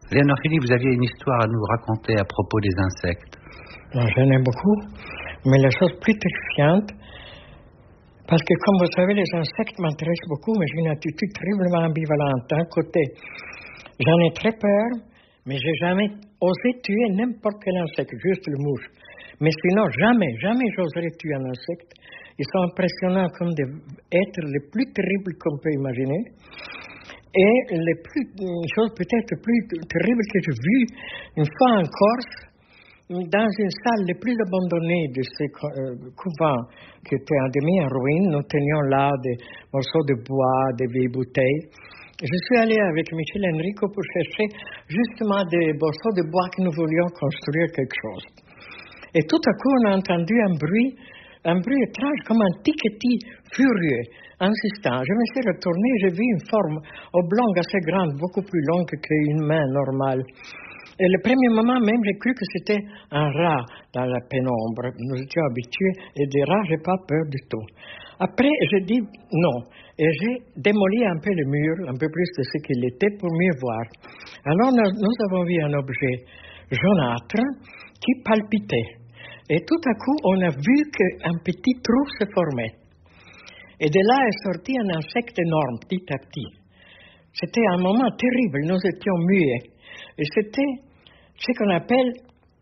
Léonore Philippe, vous aviez une histoire à nous raconter à propos des insectes. J'en ai beaucoup, mais la chose plus terrifiante, parce que comme vous savez, les insectes m'intéressent beaucoup, mais j'ai une attitude terriblement ambivalente. D'un côté, j'en ai très peur, mais j'ai jamais osé tuer n'importe quel insecte, juste le mouche. Mais sinon, jamais j'oserais tuer un insecte. Ils sont impressionnants comme des êtres les plus terribles qu'on peut imaginer. Et une chose peut-être plus terrible que j'ai vue, une fois en Corse, dans une salle les plus abandonnée de ces couvents qui étaient en demi en ruine, nous tenions là des morceaux de bois, des vieilles bouteilles. Je suis allé avec Michel Enrico pour chercher justement des morceaux de bois que nous voulions construire quelque chose. Et tout à coup, on a entendu un bruit étrange, comme un tiquetis furieux, insistant. Je me suis retourné, j'ai vu une forme oblongue assez grande, beaucoup plus longue qu'une main normale. Et le premier moment même, j'ai cru que c'était un rat dans la pénombre. Nous étions habitués, et des rats, je n'ai pas peur du tout. Après, j'ai dit non. Et j'ai démoli un peu le mur, un peu plus de ce qu'il était, pour mieux voir. Alors, nous avons vu un objet jaunâtre qui palpitait. Et tout à coup, on a vu qu'un petit trou se formait. Et de là est sorti un insecte énorme, petit à petit. C'était un moment terrible, nous étions muets. Et c'était ce qu'on appelle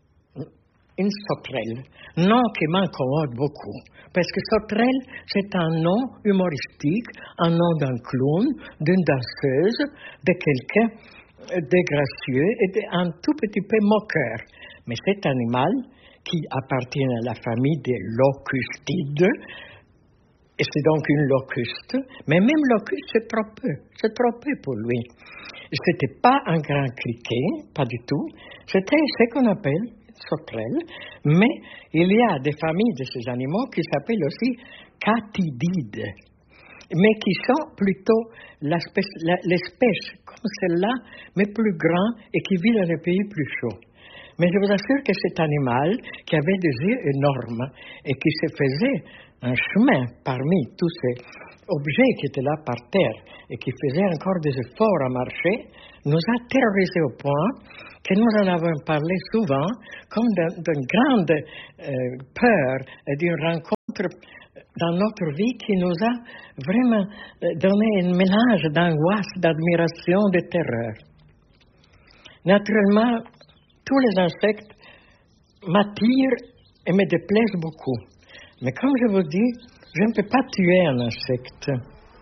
une sauterelle, nom qui m'incommode beaucoup. Parce que sauterelle, c'est un nom humoristique, un nom d'un clown, d'une danseuse, de quelqu'un de gracieux et un tout petit peu moqueur. Mais cet animal, qui appartient à la famille des locustides, et c'est donc une locuste, mais même locuste, c'est trop peu pour lui. C'était pas un grand criquet, pas du tout, c'était ce qu'on appelle sauterelle, mais il y a des familles de ces animaux qui s'appellent aussi catidides, mais qui sont plutôt l'espèce comme celle-là, mais plus grand et qui vit dans les pays plus chauds. Mais je vous assure que cet animal, qui avait des yeux énormes et qui se faisait un chemin parmi tous ces objets qui étaient là par terre et qui faisaient encore des efforts à marcher, nous a terrorisés au point que nous en avons parlé souvent comme d'une grande peur et d'une rencontre dans notre vie qui nous a vraiment donné un mélange d'angoisse, d'admiration, de terreur. Naturellement, tous les insectes m'attirent et me déplaisent beaucoup. Mais comme je vous dis, je ne peux pas tuer un insecte.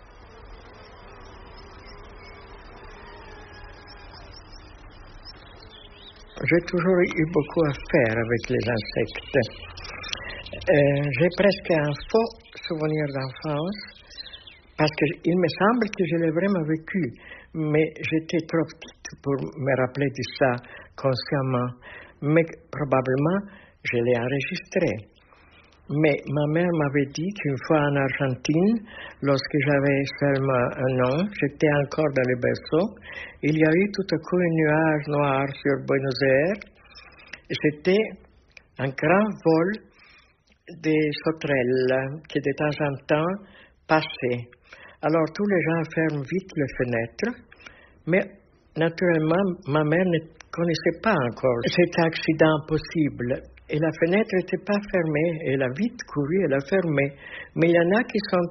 J'ai toujours eu beaucoup à faire avec les insectes. J'ai presque un faux souvenir d'enfance, parce qu'il me semble que je l'ai vraiment vécu, mais j'étais trop petite pour me rappeler de ça consciemment. Mais probablement, je l'ai enregistré. Mais ma mère m'avait dit qu'une fois en Argentine, lorsque j'avais seulement 1 an, j'étais encore dans le berceau, il y a eu tout à coup un nuage noir sur Buenos Aires. C'était un grand vol des sauterelles qui de temps en temps passaient. Alors tous les gens ferment vite les fenêtres, mais naturellement, ma mère ne connaissait pas encore cet accident possible. Et la fenêtre n'était pas fermée. Elle a vite couru, elle a fermé. Mais il y en a qui sont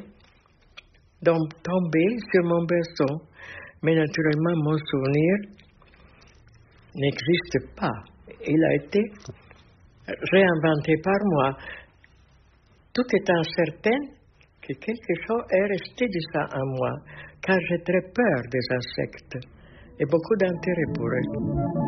tombés sur mon berceau. Mais naturellement, mon souvenir n'existe pas. Il a été réinventé par moi, tout étant certain que quelque chose est resté de ça en moi, car j'ai très peur des insectes et beaucoup d'intérêt pour eux.